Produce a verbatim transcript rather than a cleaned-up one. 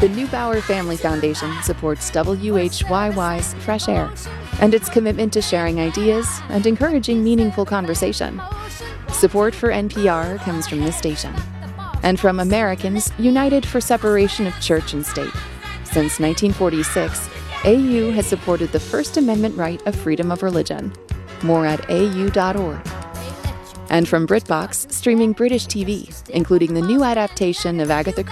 The Neubauer Family Foundation supports W H Y Y's Fresh Air and its commitment to sharing ideas and encouraging meaningful conversation. Support for N P R comes from this station and from Americans United for Separation of Church and State. Since nineteen forty-six, A U has supported the First Amendment right of freedom of religion. More at A U dot org. And from BritBox, streaming British T V, including the new adaptation of Agatha